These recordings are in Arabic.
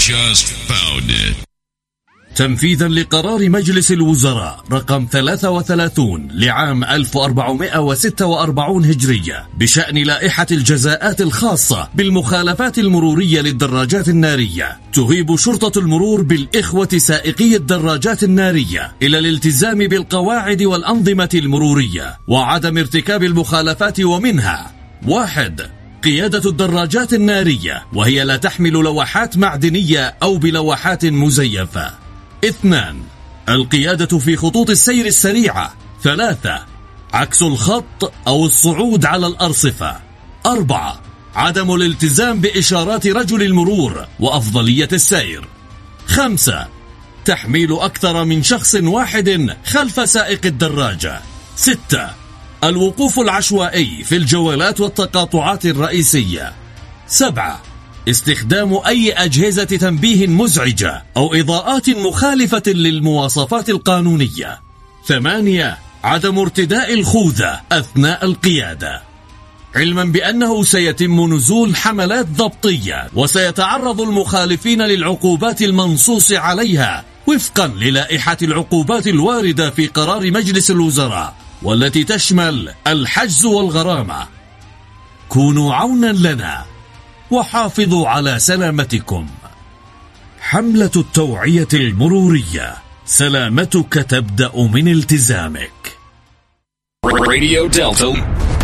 just found it. تنفيذا لقرار مجلس الوزراء رقم 33 لعام 1446 هجرية بشأن لائحة الجزاءات الخاصة بالمخالفات المرورية للدراجات النارية، تهيب شرطة المرور بالإخوة سائقي الدراجات النارية إلى الالتزام بالقواعد والأنظمة المرورية وعدم ارتكاب المخالفات، ومنها: 1. قيادة الدراجات النارية وهي لا تحمل لوحات معدنية أو بلوحات مزيفة. 2. القيادة في خطوط السير السريعة. 3. عكس الخط أو الصعود على الأرصفة. 4. عدم الالتزام بإشارات رجل المرور وأفضلية السير. 5. تحميل أكثر من شخص واحد خلف سائق الدراجة. 6. الوقوف العشوائي في الجولات والتقاطعات الرئيسية. 7. استخدام أي أجهزة تنبيه مزعجة أو إضاءات مخالفة للمواصفات القانونية. 8. عدم ارتداء الخوذة أثناء القيادة، علما بأنه سيتم نزول حملات ضبطية وسيتعرض المخالفين للعقوبات المنصوص عليها وفقا للائحة العقوبات الواردة في قرار مجلس الوزراء، والتي تشمل الحجز والغرامة. كونوا عونا لنا وحافظوا على سلامتكم. حملة التوعية المرورية، سلامتك تبدأ من التزامك. Radio Delta.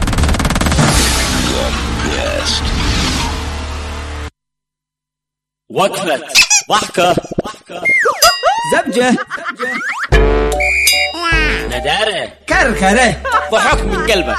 وقفة ضحكة زبجة ندارة كركرة ضحك من قلبك.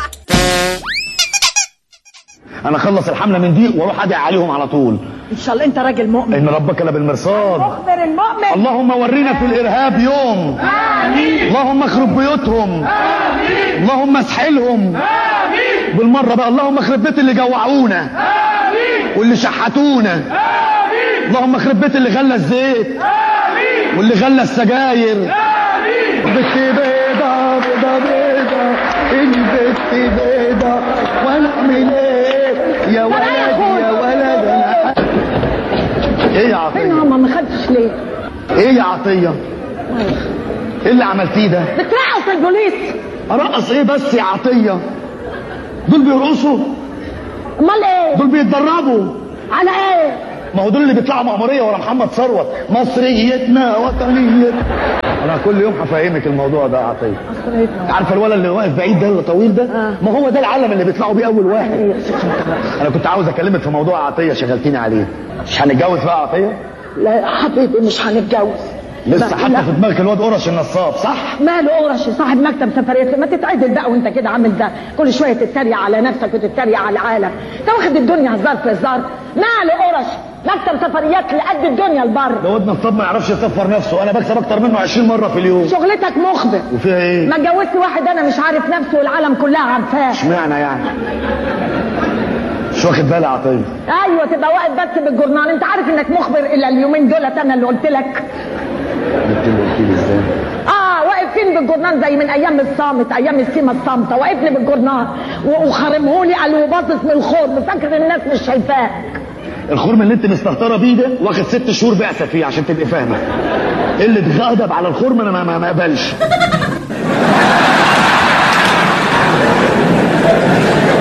انا اخلص الحمله من دي واروح ادعي عليهم على طول. ان شاء الله انت راجل مؤمن. ان ربك لبالمرصاد. مخبر المؤمن. اللهم ورينا في الارهاب يوم. امين. اللهم اخرب بيوتهم. امين. اللهم اسحلهم. امين. بالمره بقى اللهم اخرب بيت اللي جوعونا. امين. واللي شحتونا. امين. اللهم اخرب بيت اللي غلى الزيت. امين. واللي غلى السجاير. امين. بت بيضه بيضه بيضه البت بيضه ونعمل ايه يا ولد يا ولد. انا ايه يا عطيه؟ فين هما ما خدتش ليه؟ ايه يا عطيه؟ ايه اللي عملتيه ده؟ بترقص البوليس. ارقص ايه بس يا عطيه؟ دول بيرقصوا؟ امال ايه؟ دول بيتدربوا على ايه؟ ما هو دول اللي بيطلعوا مأمورية ورا محمد ثروت. مصريتنا وطنيتنا. انا كل يوم هفهمك الموضوع ده يا عطيه. عارفه الولد اللي واقف بعيد ده اللي طويل ده؟ ما هو ده العلم اللي بيطلعوا بيه اول واحد. انا كنت عاوز اكلمك في موضوع عطيه شغلتيني عليه. مش هنتجوز بقى يا عطيه؟ لا يا حبيبي مش هنتجوز. لسه حتى في دماغك الواد قرش النصاب صح؟ ماله قرش صاحب مكتب سفريات؟ ما تتعدل بقى وانت كده عامل ده كل شويه تتريق على نفسك وتتريق على العالم. انت واخد الدنيا هزار في هزار. ماله قرش مكتب سفريات لقد الدنيا البر. ده واد نصاب ما يعرفش يسفر نفسه. انا بكسب اكتر منه 20 مره في اليوم. شغلتك مخبر. وفيها ايه؟ ما اتجوزت واحد انا مش عارف نفسه والعالم كلها عارفاه. اشمعنى يعني؟ مش واخد بالي يا عطيه. ايوه تبقى واقف بس بالجورنال. انت عارف انك مخبر الا اليومين دولت انا اللي قلت لك. انت اللي قلت لي ازاي؟ واقف فين بالجورنال زي من ايام الصامت ايام السيما الصامته. واقفني بالجورنال وخرمهولي قال وباصص من الخرم فاكر الناس مش شايفاك. الخرم اللي انت مستهتره بيه ده واخد 6 شهور بعثه فيه عشان تبقي فاهمه. اللي اتغضب على الخرم انا ما اقبلش.